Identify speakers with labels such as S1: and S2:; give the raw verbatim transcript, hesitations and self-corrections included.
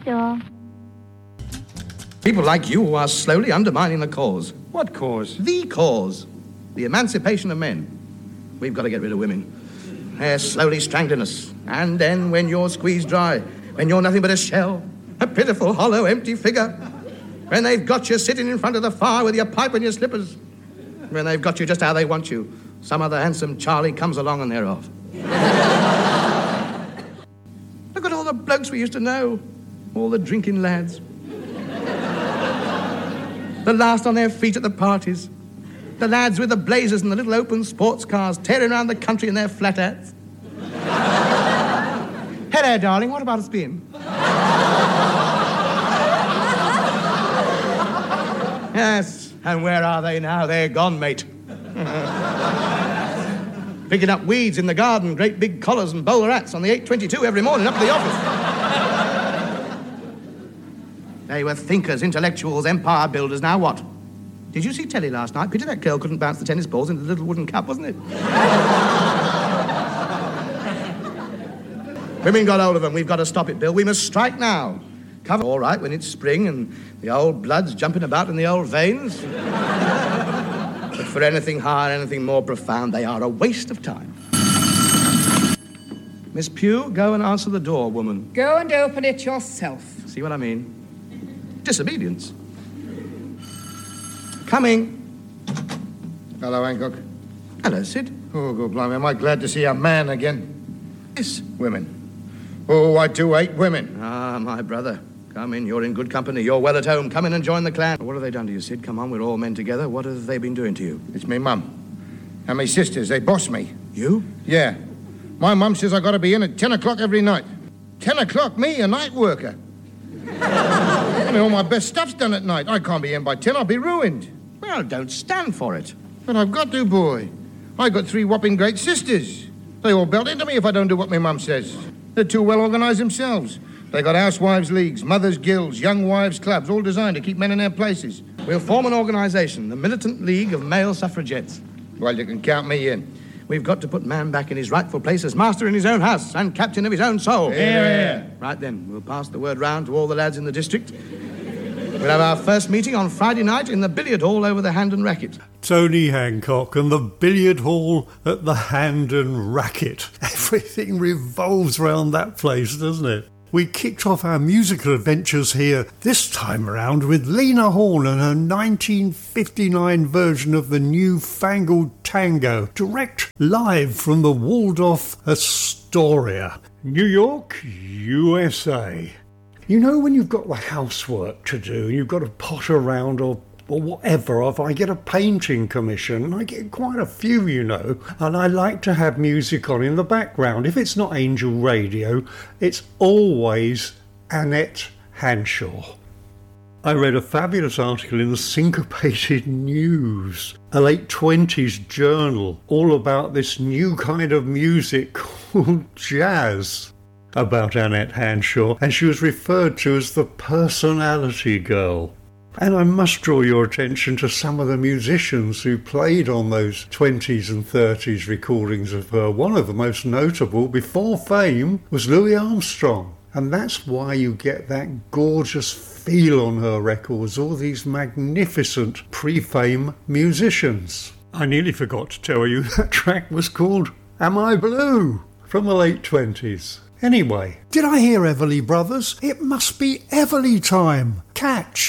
S1: door.
S2: People like you are slowly undermining the cause.
S3: What cause?
S2: The cause. The emancipation of men. We've got to get rid of women. They're slowly strangling us. And then when you're squeezed dry, when you're nothing but a shell, a pitiful, hollow, empty figure, when they've got you sitting in front of the fire with your pipe and your slippers, when they've got you just how they want you, some other handsome Charlie comes along and they're off. Look at all the blokes we used to know, all the drinking lads. The last on their feet at the parties. The lads with the blazers and the little open sports cars tearing around the country in their flat hats. Hello, darling, what about a spin? Yes, and where are they now? They're gone, mate. Picking up weeds in the garden, great big collars and bowler hats on the eight twenty-two every morning up to the office. They were thinkers, intellectuals, empire builders. Now what? Did you see telly last night? Pity that girl couldn't bounce the tennis balls into the little wooden cup, wasn't it? Women got hold of them. We've got to stop it, Bill. We must strike now. Cover all right when it's spring and the old blood's jumping about in the old veins. But for anything higher, anything more profound, they are a waste of time. Miss Pugh, go and answer the door, woman.
S4: Go and open it yourself.
S2: See what I mean? Disobedience. Coming.
S3: Hello, Hancock.
S2: Hello, Sid.
S3: Oh, good blimey, am I glad to see a man again.
S2: Yes.
S3: Women. Oh, I do hate women.
S2: Ah, my brother. Come in, you're in good company. You're well at home. Come in and join the clan. What have they done to you, Sid? Come on, we're all men together. What have they been doing to you?
S3: It's me mum. And my sisters, they boss me.
S2: You?
S3: Yeah. My mum says I got to be in at ten o'clock every night. ten o'clock? Me, a night worker. I mean, all my best stuff's done at night. I can't be in by ten. I'll be ruined.
S2: Well, don't stand for it.
S3: But I've got to, boy. I got three whopping great sisters. They all belt into me if I don't do what my mum says. They're too well organised themselves. They got housewives' leagues, mothers' guilds, young wives' clubs, all designed to keep men in their places.
S2: We'll form an organisation, the Militant League of Male Suffragettes.
S3: Well, you can count me in.
S2: We've got to put man back in his rightful place as master in his own house and captain of his own soul.
S3: Hear, hear.
S2: Right then, we'll pass the word round to all the lads in the district. We'll have our first meeting on Friday night in the billiard hall over the Hand and Racket.
S5: Tony Hancock and the billiard hall at the Hand and Racket. Everything revolves around that place, doesn't it? We kicked off our musical adventures here this time around with Lena Horne and her nineteen fifty-nine version of the Newfangled Tango, direct live from the Waldorf Astoria, New York, U S A. You know when you've got the housework to do, you've got to potter around or or whatever, if I get a painting commission, I get quite a few, you know, and I like to have music on in the background. If it's not Angel Radio, it's always Annette Hanshaw. I read a fabulous article in the Syncopated News, a late twenties journal, all about this new kind of music called jazz, about Annette Hanshaw, and she was referred to as the personality girl. And I must draw your attention to some of the musicians who played on those twenties and thirties recordings of her. One of the most notable, before fame, was Louis Armstrong. And that's why you get that gorgeous feel on her records, all these magnificent pre-fame musicians. I nearly forgot to tell you that track was called Am I Blue? From the late twenties. Anyway, did I hear Everly Brothers? It must be Everly time. Catch.